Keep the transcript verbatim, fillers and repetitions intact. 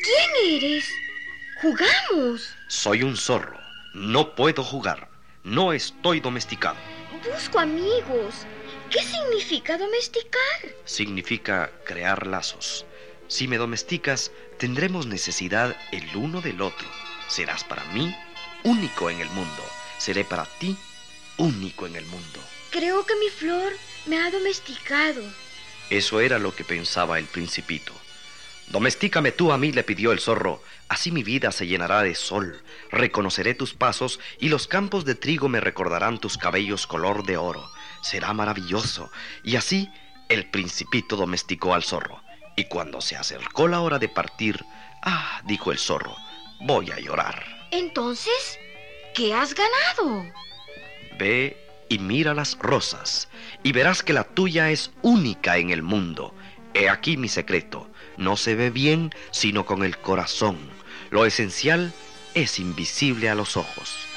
¿Quién eres? ¡Jugamos! Soy un zorro. No puedo jugar. No estoy domesticado. Busco amigos. ¿Qué significa domesticar? Significa crear lazos. Si me domesticas, tendremos necesidad el uno del otro. Serás para mí único en el mundo. Seré para ti único en el mundo. Creo que mi flor me ha domesticado. Eso era lo que pensaba el principito. Domestícame tú a mí, le pidió el zorro. Así mi vida se llenará de sol. Reconoceré tus pasos y los campos de trigo me recordarán tus cabellos color de oro. Será maravilloso. Y así el principito domesticó al zorro. Y cuando se acercó la hora de partir, ah, dijo el zorro, voy a llorar. Entonces, ¿qué has ganado? Ve y mira las rosas, y verás que la tuya es única en el mundo. He aquí mi secreto. No se ve bien sino con el corazón. Lo esencial es invisible a los ojos.